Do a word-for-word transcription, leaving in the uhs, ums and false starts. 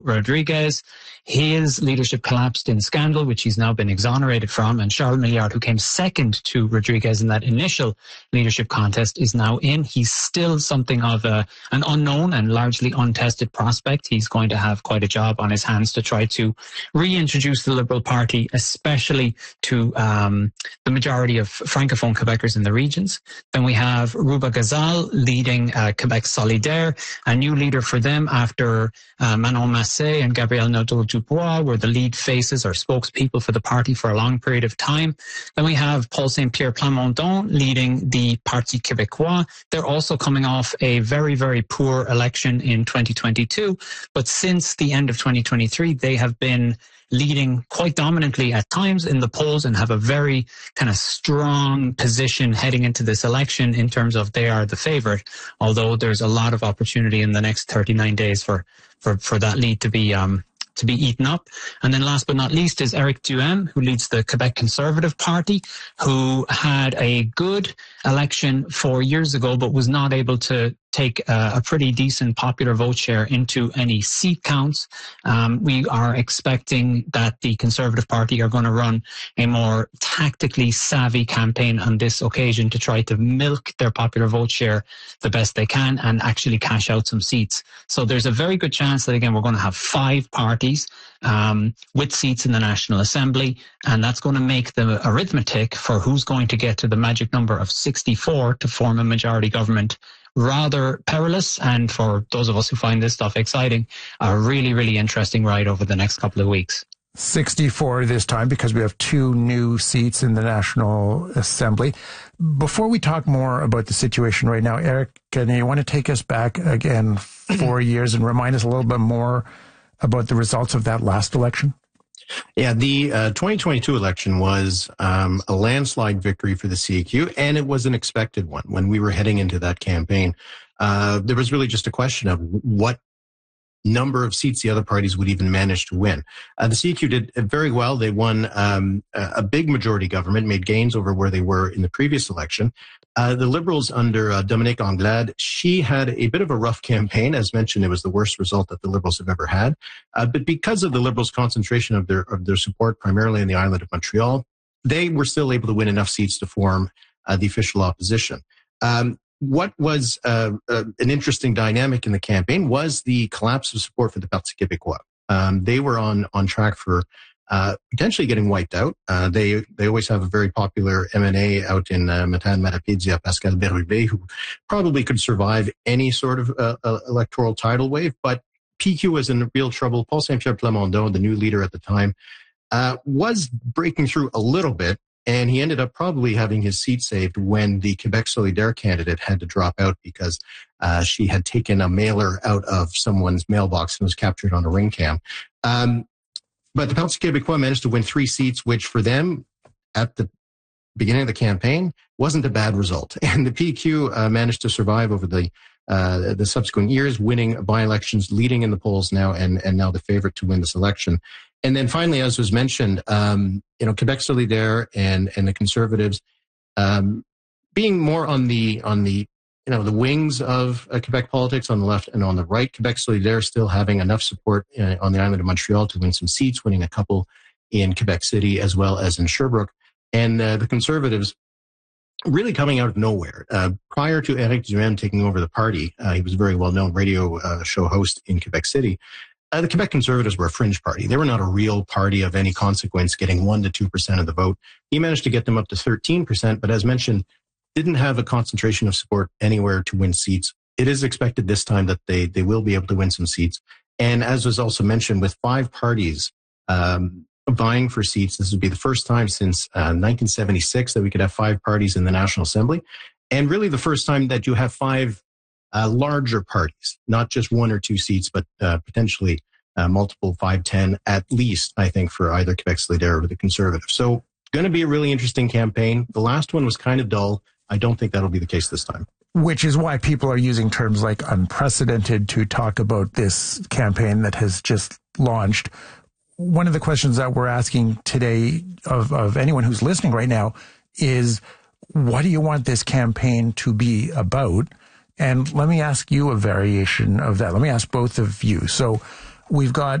Rodriguez. His leadership collapsed in scandal, which he's now been exonerated from. And Charles Milliard, who came second to Rodriguez in that initial leadership contest, is now in. He's still something of a, an unknown and largely untested prospect. He's going to have quite a job on his hands to try to reintroduce the Liberal Party, especially to um, the majority of Francophone Quebecers in the regions. Then we have Rouba Ghazal leading uh, Quebec Solidaire, a new leader for them after uh, Manon Massé and Gabriel Nadeau-Dubois were the lead faces or spokespeople for the party for a long period of time. Then we have Paul Saint-Pierre Plamondon leading the Parti Québécois. They're also coming off a very, very poor election in twenty twenty-two. But since the end of twenty twenty-three, they have been leading quite dominantly at times in the polls and have a very kind of strong position heading into this election in terms of they are the favorite, although there's a lot of opportunity in the next thirty-nine days for, for, for that lead to be, um, to be eaten up. And then last but not least is Eric Duhem, who leads the Quebec Conservative Party, who had a good election four years ago, but was not able to take a, a pretty decent popular vote share into any seat counts. Um, we are expecting that the Conservative Party are going to run a more tactically savvy campaign on this occasion to try to milk their popular vote share the best they can and actually cash out some seats. So there's a very good chance that, again, we're going to have five parties um, with seats in the National Assembly, and that's going to make the arithmetic for who's going to get to the magic number of sixty-four to form a majority government rather perilous, and for those of us who find this stuff exciting, a really, really interesting ride over the next couple of weeks. sixty-four this time because we have two new seats in the National Assembly. Before we talk more about the situation right now, Eric, can you want to take us back again four years and remind us a little bit more about the results of that last election? Yeah, the uh, twenty twenty-two election was um, a landslide victory for the C A Q, and it was an expected one. When we were heading into that campaign, uh, there was really just a question of what number of seats the other parties would even manage to win. Uh, the C A Q did very well. They won um, a big majority government, made gains over where they were in the previous election. Uh, the Liberals under uh, Dominique Anglade, she had a bit of a rough campaign. As mentioned, it was the worst result that the Liberals have ever had. Uh, but because of the Liberals' concentration of their of their support primarily in the island of Montreal, they were still able to win enough seats to form uh, the official opposition. Um, what was uh, uh, an interesting dynamic in the campaign was the collapse of support for the Parti Québécois. Um, they were on on track for Uh, potentially getting wiped out. Uh, they they always have a very popular M N A out in uh, Matane Matapedia, Pascal Bérubé, who probably could survive any sort of uh, uh, electoral tidal wave. But P Q was in real trouble. Paul Saint-Pierre Plamondon, the new leader at the time, uh, was breaking through a little bit, and he ended up probably having his seat saved when the Quebec Solidaire candidate had to drop out because uh, she had taken a mailer out of someone's mailbox and was captured on a ring cam. Um, But the Parti Québécois managed to win three seats, which for them, at the beginning of the campaign, wasn't a bad result. And the P Q uh, managed to survive over the uh, the subsequent years, winning by-elections, leading in the polls now, and, and now the favorite to win this election. And then finally, as was mentioned, um, you know, Quebec Solidaire and and the Conservatives um, being more on the on the you know, the wings of uh, Quebec politics on the left and on the right. Quebec Solidaire still having enough support uh, on the island of Montreal to win some seats, winning a couple in Quebec City as well as in Sherbrooke. And uh, the Conservatives really coming out of nowhere. Uh, prior to Eric Duhem taking over the party, uh, he was a very well-known radio uh, show host in Quebec City. Uh, the Quebec Conservatives were a fringe party. They were not a real party of any consequence, getting one to two percent of the vote. He managed to get them up to thirteen percent, but as mentioned, didn't have a concentration of support anywhere to win seats. It is expected this time that they, they will be able to win some seats. And as was also mentioned, with five parties um, vying for seats, this would be the first time since uh, nineteen seventy-six that we could have five parties in the National Assembly. And really the first time that you have five uh, larger parties, not just one or two seats, but uh, potentially uh, multiple, five, ten, at least, I think, for either Quebec Solidaire or the Conservatives. So going to be a really interesting campaign. The last one was kind of dull. I don't think that'll be the case this time. Which is why people are using terms like unprecedented to talk about this campaign that has just launched. One of the questions that we're asking today of, of anyone who's listening right now is, what do you want this campaign to be about? And let me ask you a variation of that. Let me ask both of you. So we've got